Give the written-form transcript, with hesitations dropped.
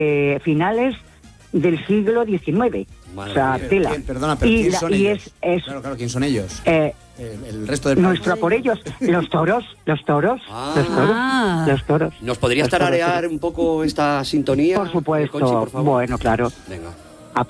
finales del siglo XIX. Madre O sea, mía. tela. Perdona, pero ¿quién son y ellos? es Claro, ¿quién son ellos? El resto del nuestro por ellos, los toros. Ah. Los toros. ¿Nos podrías Los toros, tararear un poco esta sintonía? Por supuesto. Conchi, por favor? Bueno, claro. Venga.